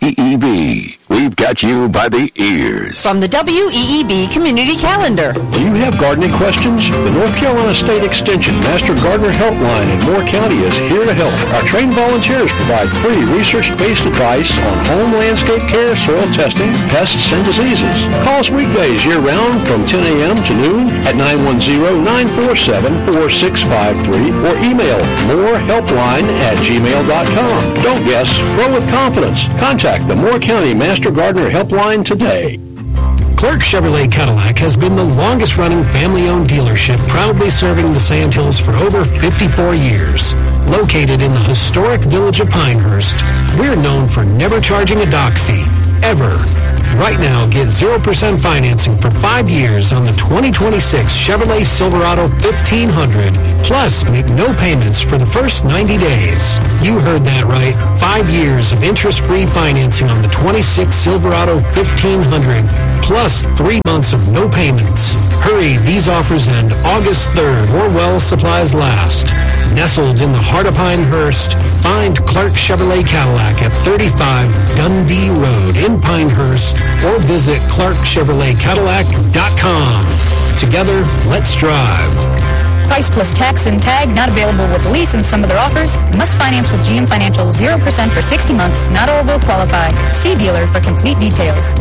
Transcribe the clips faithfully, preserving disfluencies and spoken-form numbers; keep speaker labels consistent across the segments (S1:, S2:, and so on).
S1: E E B. We've got you by the ears.
S2: From the W E E B Community Calendar.
S3: Do you have gardening questions? The North Carolina State Extension Master Gardener Helpline in Moore County is here to help. Our trained volunteers provide free research-based advice on home landscape care, soil testing, pests, and diseases. Call us weekdays year-round from ten a.m. to noon at nine one zero, nine four seven, four six five three or email morehelpline at gmail dot com. Don't guess. Grow with confidence. Contact the Moore County Master Gardener Helpline today.
S4: Clark Chevrolet Cadillac has been the longest-running family-owned dealership, proudly serving the Sandhills for over fifty-four years. Located in the historic village of Pinehurst, we're known for never charging a dock fee, ever. Right now, get zero percent financing for five years on the twenty twenty-six Chevrolet Silverado fifteen hundred, plus make no payments for the first ninety days. You heard that right. Five years of interest-free financing on the twenty-six Silverado fifteen hundred, plus three months of no payments. Hurry, these offers end August third or while supplies last. Nestled in the heart of Pinehurst, find Clark Chevrolet Cadillac at thirty-five Dundee Road in Pinehurst or visit clark chevrolet cadillac dot com. Together, let's drive.
S5: Price plus tax and tag not available with lease and some other offers. Must finance with G M Financial zero percent for sixty months. Not all will qualify. See dealer for complete details.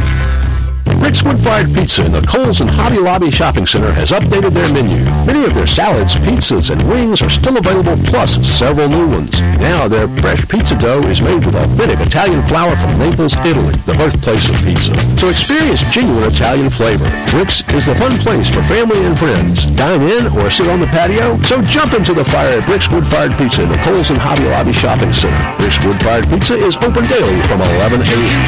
S3: Rick's Wood-Fired Pizza in the Kohl's and Hobby Lobby Shopping Center has updated their menu. Many of their salads, pizzas, and wings are still available, plus several new ones. Now their fresh pizza dough is made with authentic Italian flour from Naples, Italy, the birthplace of pizza. So experience genuine Italian flavor. Rick's is the fun place for family and friends. Dine in or sit on the patio? So jump into the fire at Rick's Wood-Fired Pizza in the Kohl's and Hobby Lobby Shopping Center. Rick's Wood-Fired Pizza is open daily from eleven a.m.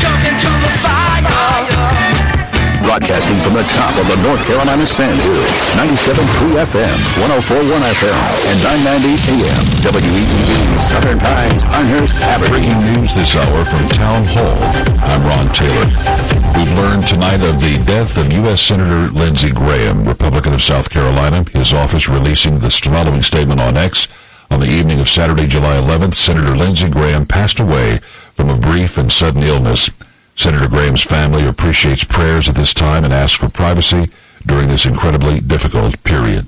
S1: Broadcasting from the top of the North Carolina Sandhills, ninety-seven point three F M, one oh four point one F M, and nine ninety A M, W E E B, Southern Pines, Pinehurst, Aberdeen.
S6: Breaking news this hour from Town Hall. I'm Ron Taylor. We've learned tonight of the death of U S Senator Lindsey Graham, Republican of South Carolina. His office releasing the following statement on X. On the evening of Saturday, July eleventh, Senator Lindsey Graham passed away from a brief and sudden illness. Senator Graham's family appreciates prayers at this time and asks for privacy during this incredibly difficult period.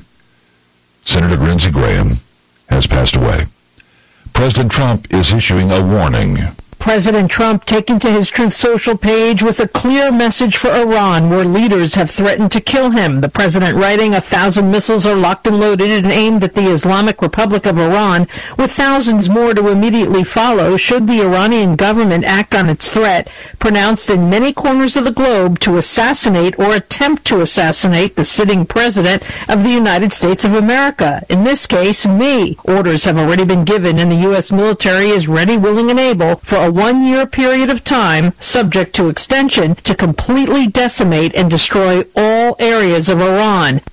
S6: Senator Lindsey Graham has passed away. President Trump is issuing a warning.
S7: President Trump taking to his Truth Social page with a clear message for Iran, where leaders have threatened to kill him. The president writing, a thousand missiles are locked and loaded and aimed at the Islamic Republic of Iran, with thousands more to immediately follow should the Iranian government act on its threat, pronounced in many corners of the globe to assassinate or attempt to assassinate the sitting president of the United States of America. In this case, me. Orders have already been given, and the U S military is ready, willing, and able for a one-year period of time, subject to extension, to completely decimate and destroy all areas of Iran.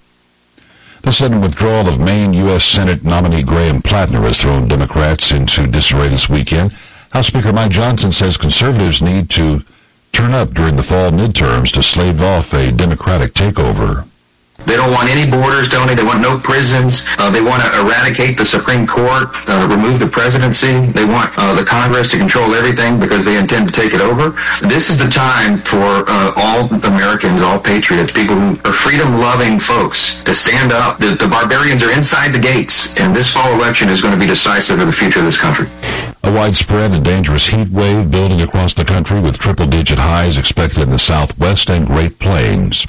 S6: The sudden withdrawal of Maine U S Senate nominee Graham Plattner has thrown Democrats into disarray this weekend. House Speaker Mike Johnson says conservatives need to turn up during the fall midterms to stave off a Democratic takeover.
S8: They don't want any borders, don't they? They want no prisons. Uh, they want to eradicate the Supreme Court, uh, remove the presidency. They want uh, the Congress to control everything because they intend to take it over. This is the time for uh, all Americans, all patriots, people who are freedom-loving folks to stand up. The, the barbarians are inside the gates, and this fall election is going to be decisive of the future of this country.
S6: A widespread and dangerous heat wave building across the country with triple-digit highs expected in the Southwest and Great Plains.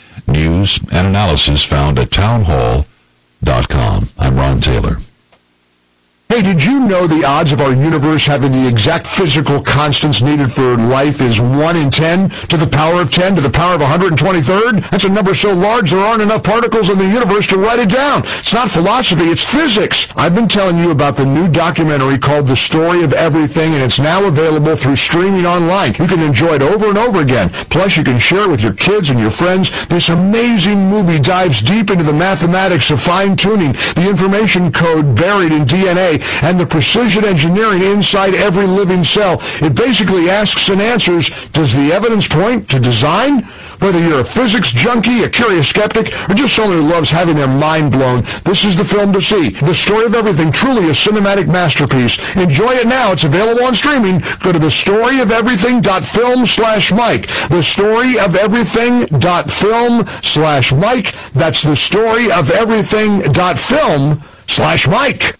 S6: News and analysis found at town hall dot com. I'm Ron Taylor.
S9: Hey, did you know the odds of our universe having the exact physical constants needed for life is one in ten to the power of ten to the power of one hundred twenty-third? That's a number so large there aren't enough particles in the universe to write it down. It's not philosophy, it's physics. I've been telling you about the new documentary called The Story of Everything, and it's now available through streaming online. You can enjoy it over and over again. Plus, you can share it with your kids and your friends. This amazing movie dives deep into the mathematics of fine-tuning, the information code buried in D N A, A, and the precision engineering inside every living cell. It basically asks and answers, does the evidence point to design? Whether you're a physics junkie, a curious skeptic, or just someone who loves having their mind blown, this is the film to see. The Story of Everything, truly a cinematic masterpiece. Enjoy it now. It's available on streaming. Go to the story of everything dot film slash Mike. The story of everything dot film slash Mike. That's the story of everything dot film slash Mike.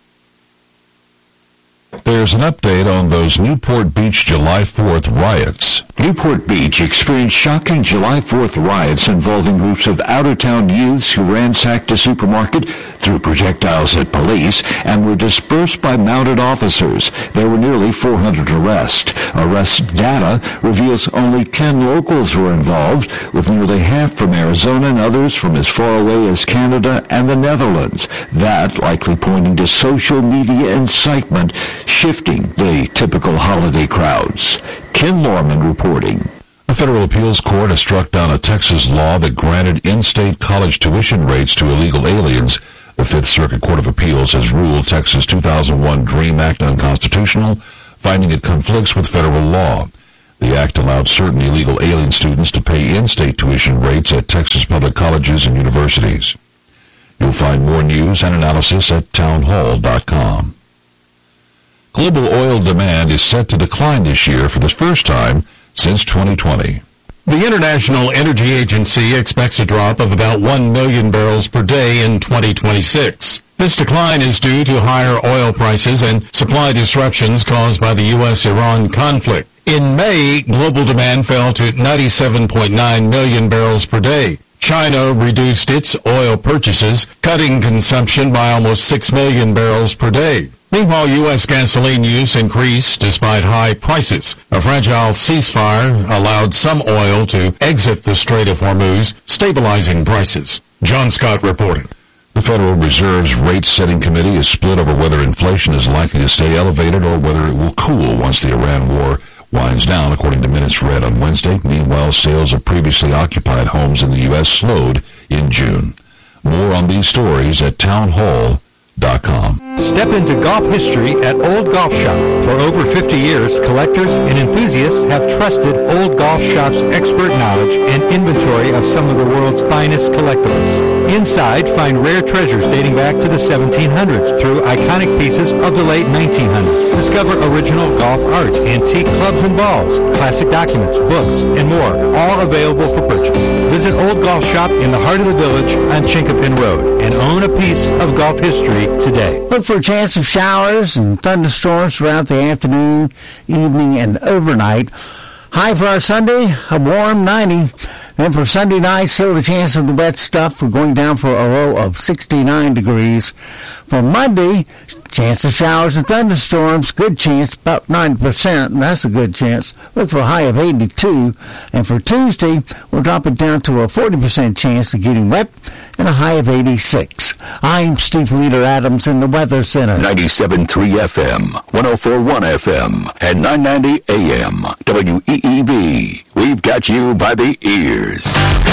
S6: There's an update on those Newport Beach July fourth riots.
S1: Newport Beach experienced shocking July fourth riots involving groups of out-of-town youths who ransacked a supermarket, threw projectiles at police, and were dispersed by mounted officers. There were nearly four hundred arrests. Arrest data reveals only ten locals were involved, with nearly half from Arizona and others from as far away as Canada and the Netherlands. That likely pointing to social media incitement shifting the typical holiday crowds. Ken Lorman reporting.
S6: A federal appeals court has struck down a Texas law that granted in-state college tuition rates to illegal aliens. The Fifth Circuit Court of Appeals has ruled Texas two thousand one DREAM Act unconstitutional, finding it conflicts with federal law. The act allowed certain illegal alien students to pay in-state tuition rates at Texas public colleges and universities. You'll find more news and analysis at townhall dot com. Global oil demand is set to decline this year for the first time since twenty twenty.
S10: The International Energy Agency expects a drop of about one million barrels per day in twenty twenty-six. This decline is due to higher oil prices and supply disruptions caused by the U S Iran conflict. In May, global demand fell to ninety-seven point nine million barrels per day. China reduced its oil purchases, cutting consumption by almost six million barrels per day. Meanwhile, U S gasoline use increased despite high prices. A fragile ceasefire allowed some oil to exit the Strait of Hormuz, stabilizing prices. John Scott reporting.
S6: The Federal Reserve's rate-setting committee is split over whether inflation is likely to stay elevated or whether it will cool once the Iran war winds down, according to minutes read on Wednesday. Meanwhile, sales of previously occupied homes in the U S slowed in June. More on these stories at townhall dot com.
S11: Step into golf history at Old Golf Shop. For over fifty years, collectors and enthusiasts have trusted Old Golf Shop's expert knowledge and inventory of some of the world's finest collectibles. Inside, find rare treasures dating back to the seventeen hundreds through iconic pieces of the late nineteen hundreds. Discover original golf art, antique clubs and balls, classic documents, books, and more, all available for purchase. Visit Old Golf Shop in the heart of the village on Chinkapin Road and own a piece of golf history today.
S12: Look for a chance of showers and thunderstorms throughout the afternoon, evening, and overnight. High for our Sunday, a warm ninety. Then for Sunday night, still the chance of the wet stuff. We're going down for a low of sixty-nine degrees. For Monday, chance of showers and thunderstorms, good chance, about ninety percent, and that's a good chance. Look for a high of eighty-two. And for Tuesday, we'll drop it down to a forty percent chance of getting wet and a high of eighty-six. I'm Steve Leader Adams in the Weather Center.
S1: ninety-seven point three F M, one oh four point one F M, and nine ninety A M. W E E B. We've got you by the ears.